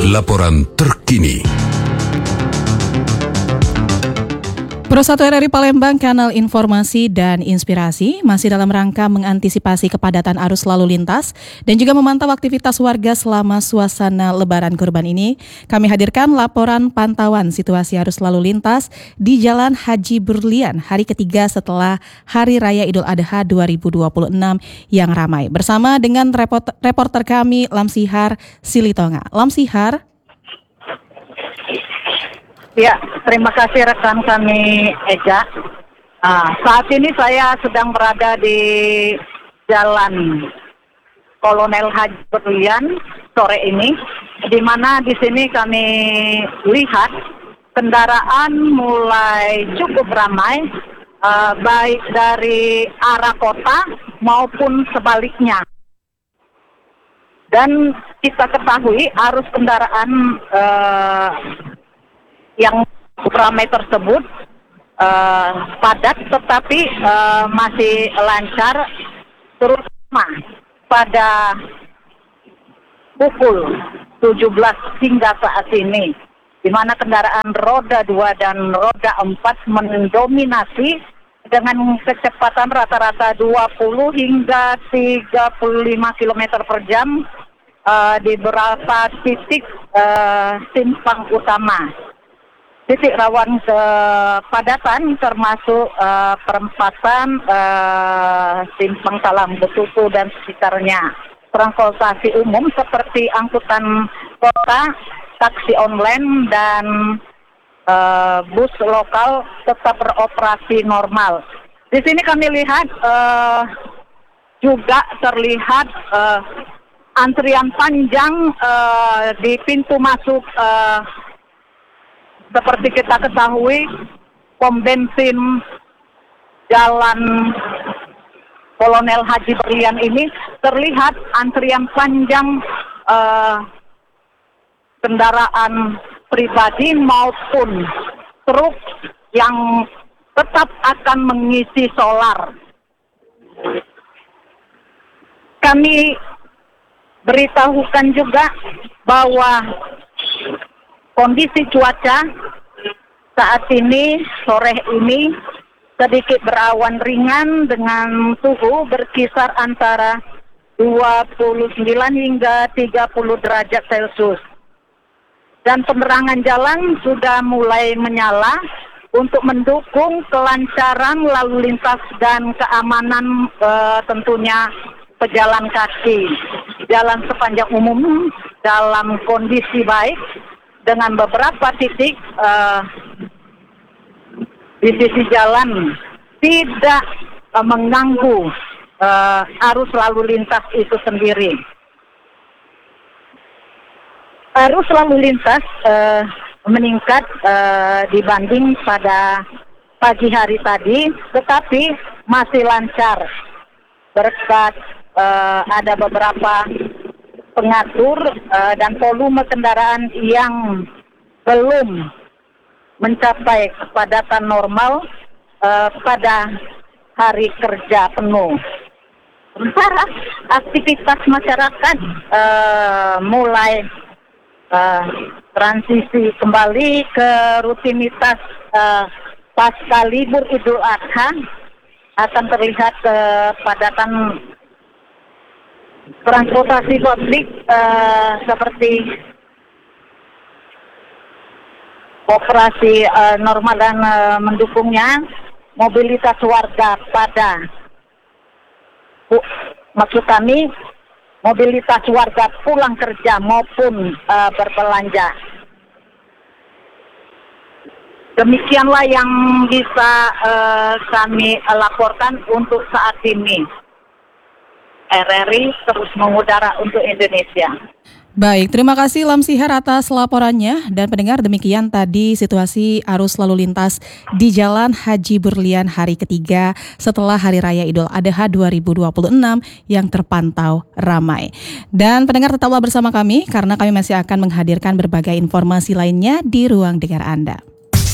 Laporan terkini. Pro 1 RRI Palembang, kanal informasi dan inspirasi, masih dalam rangka mengantisipasi kepadatan arus lalu lintas dan juga memantau aktivitas warga selama suasana Lebaran Kurban ini. Kami hadirkan laporan pantauan situasi arus lalu lintas di Jalan Haji Berlian hari ketiga setelah Hari Raya Idul Adha 2026 yang ramai. Bersama dengan reporter kami Lamsihar Silitonga. Lamsihar. Ya, terima kasih rekan kami Eja. Saat ini saya sedang berada di Jalan Kolonel Haji Berlian sore ini, di mana di sini kami lihat kendaraan mulai cukup ramai, baik dari arah kota maupun sebaliknya. Dan kita ketahui arus kendaraan yang ramai tersebut padat, tetapi masih lancar, terutama pada pukul 17 hingga saat ini, di mana kendaraan roda 2 dan roda 4 mendominasi dengan kecepatan rata-rata 20 hingga 35 km per jam di beberapa titik simpang utama. Titik rawan kepadatan termasuk perempatan Simpang Salam Betutu dan sekitarnya. Transportasi umum seperti angkutan kota, taksi online dan bus lokal tetap beroperasi normal. Di sini kami lihat juga terlihat antrian panjang di pintu masuk. Seperti kita ketahui, pom bensin Jalan Kolonel Haji Berlian ini terlihat antrian panjang kendaraan pribadi maupun truk yang tetap akan mengisi solar. Kami beritahukan juga bahwa kondisi cuaca saat ini, sore ini, sedikit berawan ringan dengan suhu berkisar antara 29 hingga 30 derajat Celcius. Dan penerangan jalan sudah mulai menyala untuk mendukung kelancaran lalu lintas dan keamanan tentunya pejalan kaki. Jalan sepanjang umum dalam kondisi baik, dengan beberapa titik di sisi jalan tidak mengganggu arus lalu lintas itu sendiri. Arus lalu lintas meningkat dibanding pada pagi hari tadi, tetapi masih lancar berkat ada beberapa pengatur dan volume kendaraan yang belum mencapai kepadatan normal pada hari kerja penuh. Sementara aktivitas masyarakat mulai transisi kembali ke rutinitas pasca libur Idul Adha, akan terlihat kepadatan transportasi publik seperti operasi normal dan mendukungnya, mobilitas warga pada maksud kami mobilitas warga pulang kerja maupun berbelanja. Demikianlah yang bisa kami laporkan untuk saat ini. RRI terus mengudara untuk Indonesia. Baik, terima kasih Lamsihar atas laporannya. Dan pendengar, demikian tadi situasi arus lalu lintas di Jalan Haji Berlian hari ketiga setelah Hari Raya Idul Adha 2026 yang terpantau ramai. Dan pendengar, tetaplah bersama kami karena kami masih akan menghadirkan berbagai informasi lainnya di ruang dengar Anda.